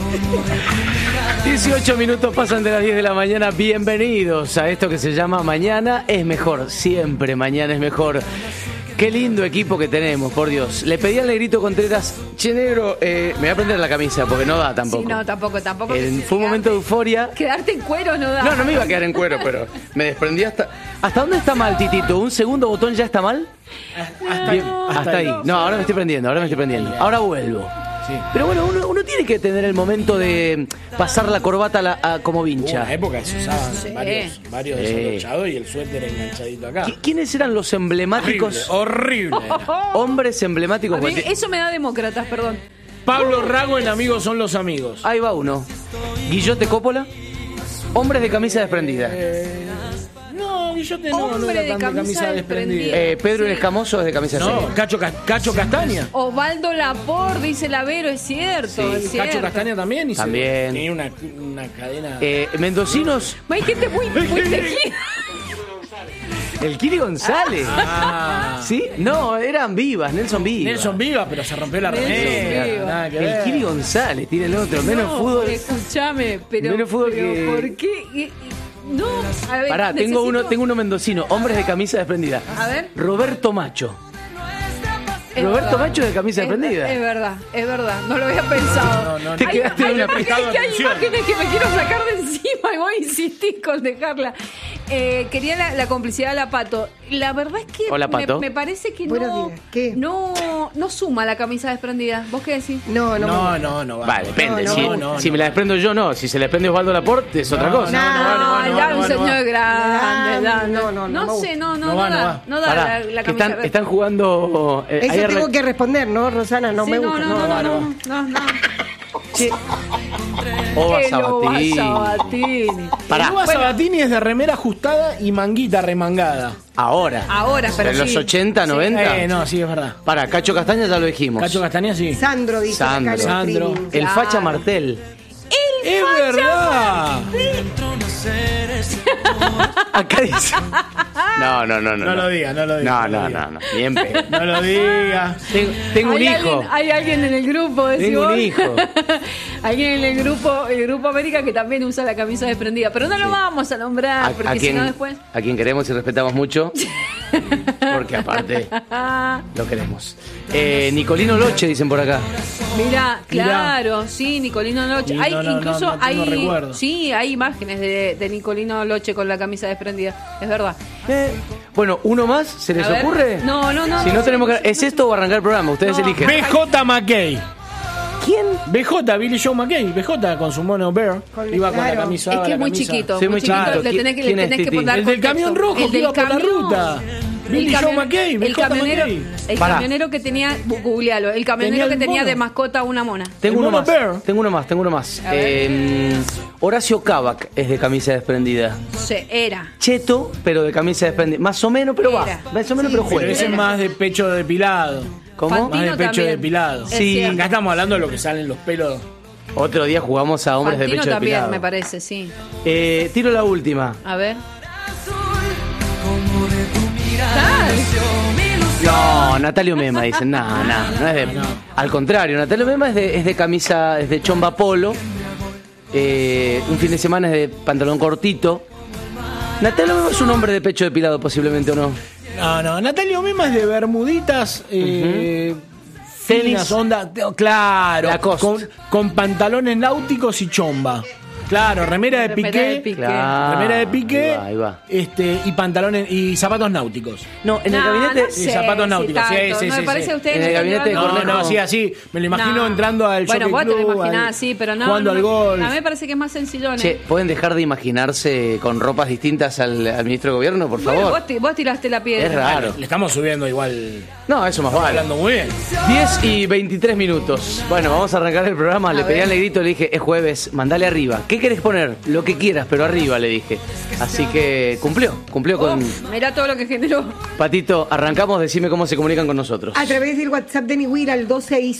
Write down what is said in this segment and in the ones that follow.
18 minutos pasan de las 10 de la mañana. Bienvenidos a esto que se llama Mañana es Mejor. Siempre mañana es mejor. Qué lindo equipo que tenemos, por Dios. Le pedí al Negrito Contreras, che, negro, me voy a prender la camisa porque no da tampoco. Sí, no, tampoco. Fue un momento de euforia. Quedarte en cuero no da. No me iba a quedar en cuero, pero me desprendí hasta... ¿Hasta dónde está mal, Titito? ¿Un segundo botón ya está mal? Hasta ahí. No, ahora me estoy prendiendo. Ahora vuelvo. Sí. Pero bueno, uno tiene que tener el momento de pasar la corbata como vincha. En una época se usaban varios desabrochados y el suéter enganchadito acá. ¿Quiénes eran los emblemáticos? Horrible. Hombres emblemáticos. A mí eso me da demócratas, perdón. Pablo Rago en Amigos son los amigos. Ahí va uno. Guillote Coppola. Hombres de camisa desprendida. No, Guillote no Hombre era tan de camisa desprendida. Pedro el Escamoso es de camisa desprendida. Cacho Castaña. Osvaldo Lapor, dice el Avero, es cierto. Sí. Es cierto. Cacho Castaña también. También. Tenía una cadena. Mendocinos. Hay gente muy tejida. El Kili González. ¿Sí? No, eran Vivas, Nelson Vivas. Pero se rompió la remera. El Kili González tiene el otro. Menos fútbol. Escúchame, pero. Menos fútbol pero que... ¿por qué? No, a ver. Pará, tengo uno mendocino. Hombres de camisa desprendida. A ver. Roberto Macho. Macho de camisa desprendida. Es verdad. No lo había pensado. Te quedaste en una pescada. Hay imágenes que me quiero sacar de encima y voy a insistir con dejarla. Quería la complicidad de la Pato. La verdad es que Hola, Pato. me parece que ¿Qué? no suma la camisa desprendida. ¿Vos qué decís? No. Vale, depende. No, si me la desprendo yo, no. Si se la desprende Osvaldo Laporte, es otra cosa. Ya un señor grande. No sé, no va. da la camisa. Están jugando... Eso tengo que responder, ¿no, Rosana? No sí, me gusta. No. Che. Ova Sabatini. Pará. Ova Sabatini es de remera ajustada y manguita remangada. Ahora, pero en los sí. 80, 90. No, sí, es verdad. Pará, Cacho Castaña ya lo dijimos. Cacho Castaña, sí. Sandro dice. Sandro. El Facha Martel. ¡Es verdad! Acá dice. No. No lo diga. No. Ni en pedo. No lo diga. Tengo un hijo. Hay alguien en el grupo, decís Tengo vos. un hijo. Alguien en el grupo América que también usa la camisa desprendida. Pero no lo vamos a nombrar, porque si no después... A quien queremos y respetamos mucho. Porque aparte lo queremos. Nicolino Loche, dicen por acá. Mirá, claro, sí, Nicolino Loche. Sí, incluso hay recuerdo. sí, hay imágenes de Nicolino Loche con la camisa desprendida. Es verdad. Bueno, ¿uno más? ¿Se les ocurre? No. Si no tenemos que... ¿Es esto o arrancar el programa? Ustedes eligen. BJ McKay. ¿Quién? BJ, Billy Joe McKay. BJ con su mono Bear. Iba con la camisa. Es que es muy chiquito. Sí, muy chiquito. Le tenés ¿Quién es, que Titi? poner El del camión rojo el que iba por la camión. ruta. Billy Joe McKay. El camionero que tenía, googlealo, el camionero Tenía que el tenía mono. de mascota una mona. Tengo uno Bear. más. A ver. Horacio Cavac es de camisa desprendida. Era. Cheto, pero de camisa desprendida. Más o menos, pero Era. va. Más o menos, pero Pero juega. ese es más de pecho depilado. ¿Cómo? Fantino Más de pecho también. depilado. Es Sí, cierto. acá estamos hablando de lo que salen los pelos. Otro día jugamos a hombres Fantino de pecho también, depilado. me parece, sí. Tiro la última. A ver. No, Natalio Mema, dicen. No es de... Al contrario, Natalio Mema es de camisa, es de chomba polo. Un fin de semana es de pantalón cortito. Natalio Mema es un hombre de pecho depilado, posiblemente, ¿o no? No. Natalio Mema es de bermuditas. Tenis. Onda, claro. Lacoste. Con pantalones náuticos y chomba. Claro, remera de piqué. Claro. Remera de piqué. Ahí va. Y pantalones y zapatos náuticos. No, en el gabinete... No sé, y zapatos náuticos. tanto. Sí. No me parece a ustedes. En el gabinete de Cornejo. No, sí, así. Me lo imagino entrando al Bueno, Jockey vos te lo Club, imaginás así, pero no. jugando al golf. A mí me parece que es más sencillón. Che, ¿pueden dejar de imaginarse con ropas distintas al ministro de Gobierno, por favor? Vos tiraste la piedra. Es raro. Le estamos subiendo igual. No, eso más vale. Hablando muy bien. 10 y 23 minutos. Bueno, vamos a arrancar el programa. Le pedí al Negrito, le dije, es jueves, mandale arriba. ¿Qué querés poner? Lo que quieras, pero arriba, le dije. Así que cumplió con... Mirá todo lo que generó. Patito, arrancamos, decime cómo se comunican con nosotros. A través del WhatsApp de Niwir al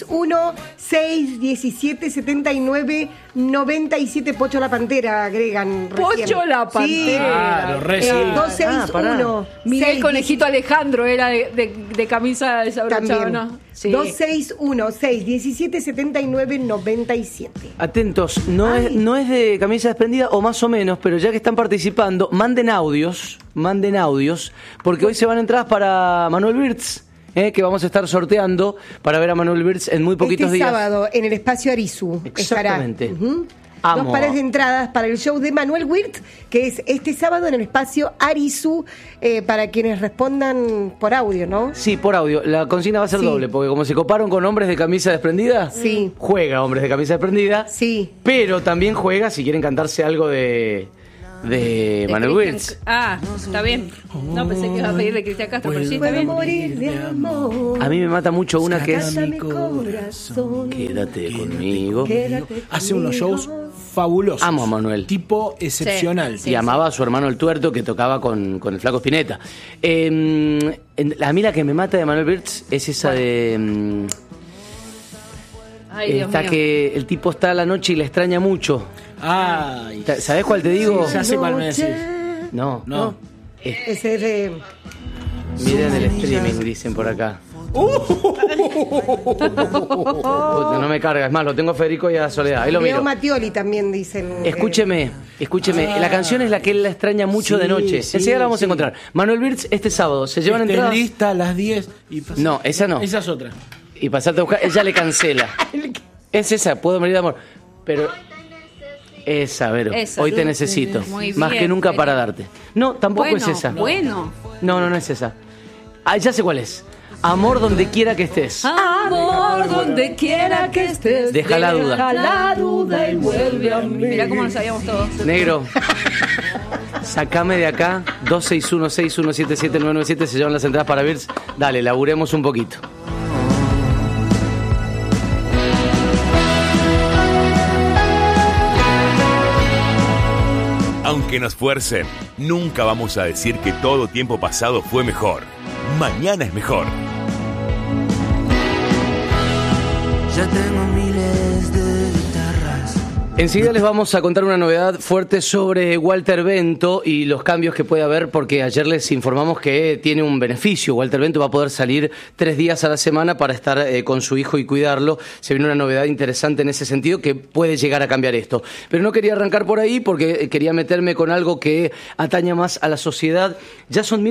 261-617-79-97. Pocho la Pantera, agregan. recién. Pocho la Pantera. Claro, re sí. 261. Miguel Conejito Alejandro era de camisa camisa desabrochada, También. ¿no? Sí. 2616-1779-97. Atentos, no es de camisa desprendida o más o menos, pero ya que están participando, manden audios, porque hoy se van entradas para Manuel Wirtz, que vamos a estar sorteando para ver a Manuel Wirtz en muy poquitos días. Sábado en el espacio Arisu. Exactamente. Estará. Ujú. Amo. 2 pares de entradas para el show de Manuel Wirtz, que es este sábado en el espacio Arisu, para quienes respondan por audio, ¿no? Sí, por audio. La consigna va a ser doble, porque como se coparon con hombres de camisa desprendida, Sí. juega hombres de camisa desprendida, Sí. pero también juega si quieren cantarse algo de Manuel Wirtz. Está bien. No pensé que iba a pedir de Cristian Castro, pero sí, está Puedo bien. morir de amor. A mí me mata mucho una que es Cátame corazón. Quédate conmigo. Quédate Hace unos conmigo. shows fabulosos. Amo a Manuel. Tipo excepcional. Sí. Y amaba a su hermano el Tuerto, que tocaba con el Flaco Spinetta. A mí la que me mata de Manuel Wirtz es esa de... Ay, Dios está mío. que el tipo está a la noche y la extraña mucho. Ay. ¿Sabés cuál te digo? Ya sé cuál me decís. No. No. Ese es de... Miren el streaming, dicen por acá. Puta, no me carga, es más, lo tengo a Federico y a Soledad. Ahí lo Leo miro. Mattioli también dicen. Escúcheme. La canción es la que él la extraña mucho Sí, de noche. sí, Enseguida la vamos sí. a encontrar. Manuel Wirtz este sábado. ¿Se llevan Esté entradas? lista a las 10 y No, esa no. Esa es otra. Y pasarte a buscar, ella le cancela. Es esa, puedo morir de amor. Pero esa, Vero. Esa. Hoy te necesito. Muy Más bien, que nunca Vero. para darte. No, tampoco es esa. Bueno. No es esa. Ya sé cuál es. Amor donde quiera que estés. Amor, donde quiera que estés. Deja la duda. Deja la duda y vuelve a mí. Mirá cómo lo sabíamos todos. Negro, sacame de acá. 261-6177-997. Se llevan las entradas para Wirtz. Dale, laburemos un poquito. Aunque nos fuercen, nunca vamos a decir que todo tiempo pasado fue mejor. Mañana es mejor. Ya tengo miles de guitarras. Enseguida les vamos a contar una novedad fuerte sobre Walter Bento y los cambios que puede haber, porque ayer les informamos que tiene un beneficio. Walter Bento va a poder salir 3 días a la semana para estar con su hijo y cuidarlo. Se viene una novedad interesante en ese sentido que puede llegar a cambiar esto. Pero no quería arrancar por ahí porque quería meterme con algo que ataña más a la sociedad. Ya son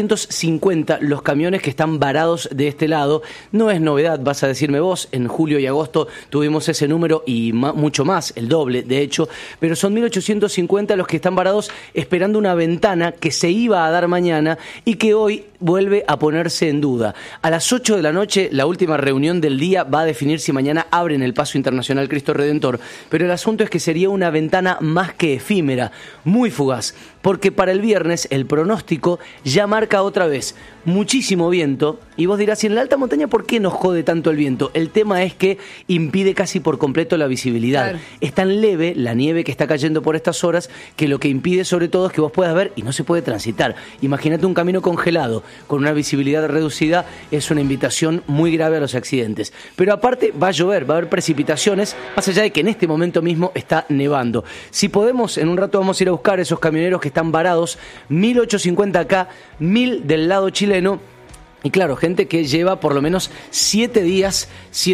1.850 los camiones que están varados de este lado. No es novedad, vas a decirme vos. En julio y agosto tuvimos ese número y mucho más, el doble. De hecho, pero son 1.850 los que están varados esperando una ventana que se iba a dar mañana y que hoy vuelve a ponerse en duda. A las 8 de la noche, la última reunión del día va a definir si mañana abren el Paso Internacional Cristo Redentor, pero el asunto es que sería una ventana más que efímera, muy fugaz, porque para el viernes el pronóstico ya marca otra vez muchísimo viento, y vos dirás, ¿y en la alta montaña por qué nos jode tanto el viento? El tema es que impide casi por completo la visibilidad. Claro. Es tan leve la nieve que está cayendo por estas horas que lo que impide sobre todo es que vos puedas ver y no se puede transitar. Imagínate un camino congelado con una visibilidad reducida, es una invitación muy grave a los accidentes. Pero aparte va a llover, va a haber precipitaciones, más allá de que en este momento mismo está nevando. Si podemos, en un rato vamos a ir a buscar esos camioneros que están varados, 1.850 acá, 1.000 del lado chileno. Y claro, gente que lleva por lo menos 7 días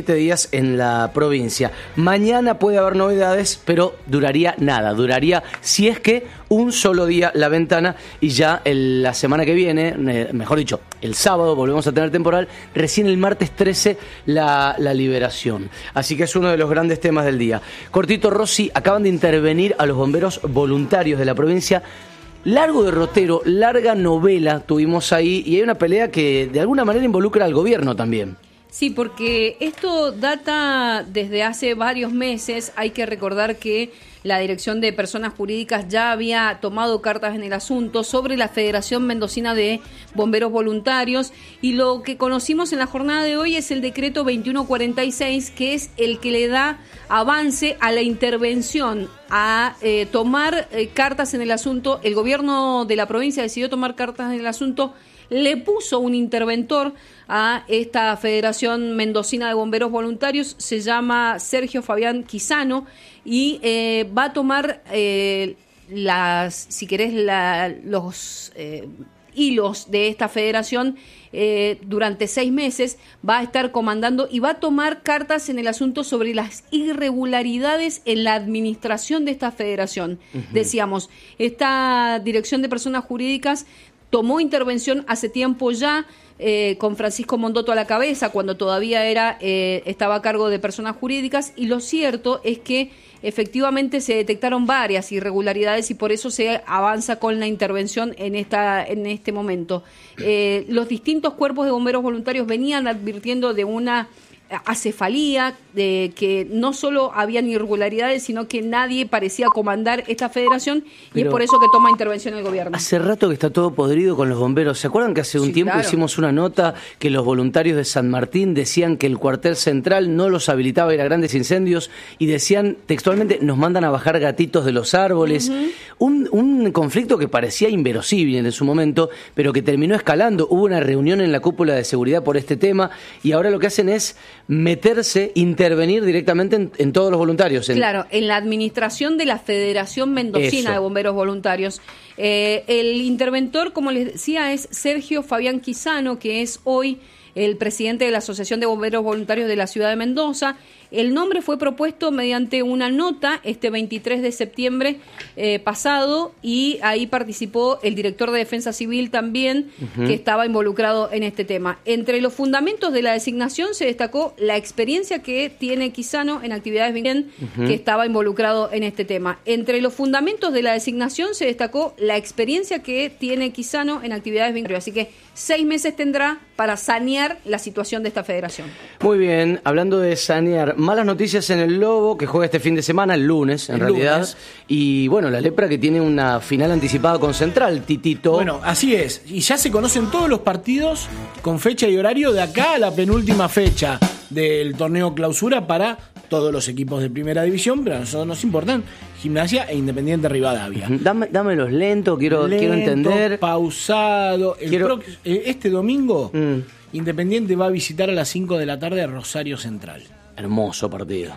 en la provincia. Mañana puede haber novedades, pero duraría nada. Duraría, si es que, un solo día la ventana y ya la semana que viene, mejor dicho, el sábado volvemos a tener temporal. Recién el martes 13 la liberación. Así que es uno de los grandes temas del día. Cortito, Rosy, acaban de intervenir a los bomberos voluntarios de la provincia. Largo derrotero, larga novela tuvimos ahí, y hay una pelea que de alguna manera involucra al gobierno también. Sí, porque esto data desde hace varios meses. Hay que recordar que la Dirección de Personas Jurídicas ya había tomado cartas en el asunto sobre la Federación Mendocina de Bomberos Voluntarios, y lo que conocimos en la jornada de hoy es el decreto 2146, que es el que le da avance a la intervención, a tomar cartas en el asunto. El gobierno de la provincia decidió tomar cartas en el asunto, le puso un interventor a esta Federación Mendocina de Bomberos Voluntarios, se llama Sergio Fabián Quisano, y va a tomar hilos de esta federación durante 6 meses, va a estar comandando y va a tomar cartas en el asunto sobre las irregularidades en la administración de esta federación. Decíamos, esta Dirección de Personas Jurídicas tomó intervención hace tiempo ya, con Francisco Mondoto a la cabeza, cuando todavía estaba a cargo de Personas Jurídicas, y lo cierto es que efectivamente se detectaron varias irregularidades y por eso se avanza con la intervención en este momento. Los distintos cuerpos de bomberos voluntarios venían advirtiendo de una acefalía, de que no solo habían irregularidades, sino que nadie parecía comandar esta federación, y es por eso que toma intervención el gobierno. Hace rato que está todo podrido con los bomberos. ¿Se acuerdan que hace un tiempo hicimos una nota que los voluntarios de San Martín decían que el cuartel central no los habilitaba a ir a grandes incendios, y decían textualmente, nos mandan a bajar gatitos de los árboles? Un conflicto que parecía inverosímil en su momento, pero que terminó escalando. Hubo una reunión en la cúpula de seguridad por este tema, y ahora lo que hacen es meterse, intervenir directamente en todos los voluntarios. Claro, en la administración de la Federación Mendocina de Bomberos Voluntarios. El interventor, como les decía, es Sergio Fabián Quisano, que es hoy el presidente de la Asociación de Bomberos Voluntarios de la ciudad de Mendoza. El nombre fue propuesto mediante una nota este 23 de septiembre pasado, y ahí participó el director de Defensa Civil también, que estaba involucrado en este tema. Entre los fundamentos de la designación se destacó la experiencia que tiene Quisano en actividades que estaba involucrado en este tema. Entre los fundamentos de la designación se destacó la experiencia que tiene Quisano en actividades vinculadas. Así que 6 meses tendrá para sanear la situación de esta federación. Muy bien, hablando de sanear, malas noticias en el Lobo, que juega este fin de semana, el lunes, en realidad. Y bueno, la Lepra, que tiene una final anticipada con Central, Titito. Bueno, así es. Y ya se conocen todos los partidos con fecha y horario de acá a la penúltima fecha del torneo clausura para todos los equipos de primera división, pero a nosotros nos importan Gimnasia e Independiente Rivadavia. Dámelos lento, quiero entender. Pausado. Este domingo, Independiente va a visitar a las 5 de la tarde a Rosario Central. Hermoso partido.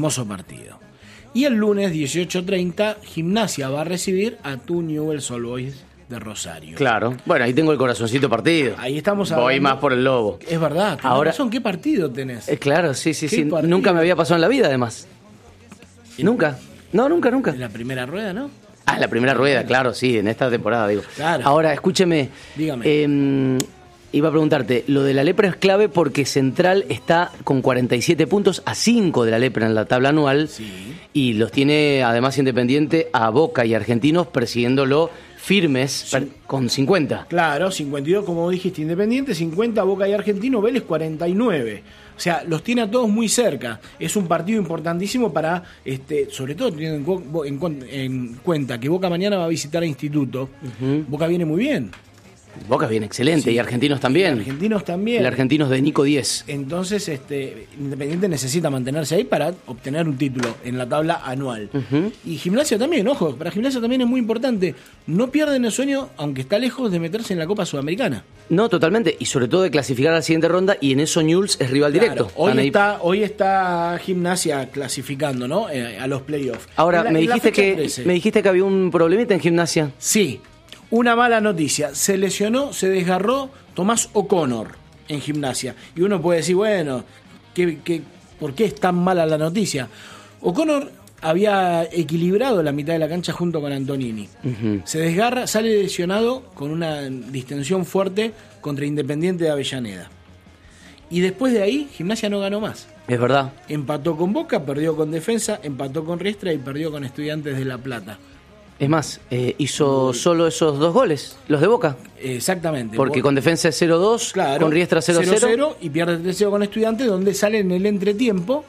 Y el lunes 18:30, Gimnasia va a recibir a tu Newell's Old Boys de Rosario. Claro. Bueno, ahí tengo el corazoncito partido. Ahí estamos hablando. Voy más por el Lobo. Es verdad. Ahora razón, ¿qué partido tenés? Claro, sí. Nunca me había pasado en la vida, además. Nunca. No, nunca. En la primera rueda, ¿no? Ah, la primera rueda, claro, sí, en esta temporada, digo. Claro. Ahora, escúcheme. Dígame. Iba a preguntarte, lo de la Lepra es clave porque Central está con 47 puntos, a 5 de la Lepra en la tabla anual. Sí. Y los tiene, además, Independiente a Boca y Argentinos persiguiéndolo firmes, con 50. Claro, 52, como dijiste, Independiente, 50, Boca y Argentino, Vélez 49. O sea, los tiene a todos muy cerca. Es un partido importantísimo para, sobre todo teniendo en cuenta que Boca mañana va a visitar a Instituto. Boca viene muy bien. Boca viene excelente, y Argentinos también. El Argentinos de Nico 10. Entonces, Independiente necesita mantenerse ahí para obtener un título en la tabla anual. Y Gimnasia también, ojo, para Gimnasia también es muy importante. No pierden el sueño, aunque está lejos de meterse en la Copa Sudamericana. No, totalmente, y sobre todo de clasificar a la siguiente ronda, y en eso Newell's es rival directo. Hoy está Gimnasia clasificando, ¿no? A los playoffs. Ahora, me dijiste que había un problemita en Gimnasia. Sí. Una mala noticia, se desgarró Tomás O'Connor en Gimnasia. Y uno puede decir, bueno, ¿por qué es tan mala la noticia? O'Connor había equilibrado la mitad de la cancha junto con Antonini. Se desgarra, sale lesionado con una distensión fuerte contra Independiente de Avellaneda. Y después de ahí, Gimnasia no ganó más. Es verdad. Empató con Boca, perdió con Defensa, empató con Riestra y perdió con Estudiantes de La Plata. Es más, hizo solo esos 2 goles, los de Boca. Exactamente. Porque con Defensa es 0-2, claro, con Riestra 0-0. Y pierde 3-0 con Estudiantes, donde sale en el entretiempo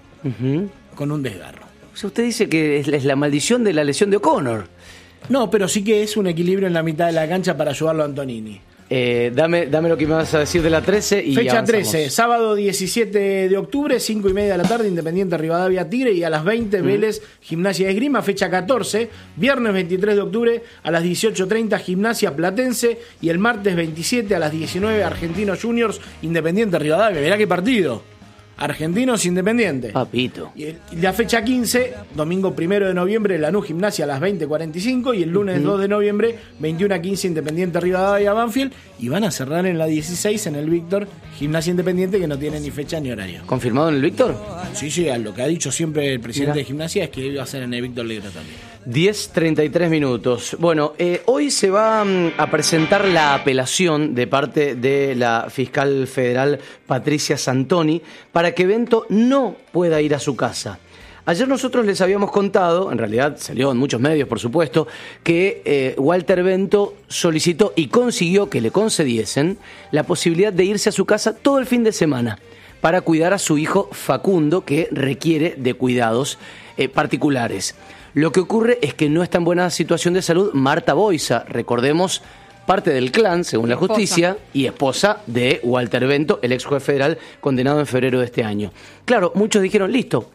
con un desgarro. O sea, usted dice que es la maldición de la lesión de O'Connor. No, pero sí que es un equilibrio en la mitad de la cancha para ayudarlo a Antonini. Dame lo que me vas a decir de la 13 y fecha avanzamos. 13, sábado 17 de octubre, 5:30 de la tarde, Independiente Rivadavia Tigre, y a las 20 Vélez Gimnasia Esgrima. Fecha 14, viernes 23 de octubre a las 18:30 Gimnasia Platense, y el martes 27 a las 19 Argentinos Juniors Independiente Rivadavia. Mirá qué partido. Argentinos Independiente. Papito. Y la fecha 15, domingo 1 de noviembre, Lanús Gimnasia a las 20:45. Y el lunes 2 de noviembre, 21:15, Independiente Rivadavia Banfield. Y van a cerrar en la 16 en el Víctor, Gimnasia Independiente, que no tiene ni fecha ni horario. ¿Confirmado en el Víctor? Sí, lo que ha dicho siempre el presidente de Gimnasia es que iba a ser en el Víctor Negro también. 10:33 minutos. Bueno, hoy se va a presentar la apelación de parte de la fiscal federal Patricia Santoni para que Bento no pueda ir a su casa. Ayer nosotros les habíamos contado, en realidad salió en muchos medios por supuesto, que Walter Bento solicitó y consiguió que le concediesen la posibilidad de irse a su casa todo el fin de semana para cuidar a su hijo Facundo, que requiere de cuidados particulares. Lo que ocurre es que no está en buena situación de salud Marta Boisa, recordemos, parte del clan, según la justicia, y esposa de Walter Bento, el ex juez federal condenado en febrero de este año. Claro, muchos dijeron, listo,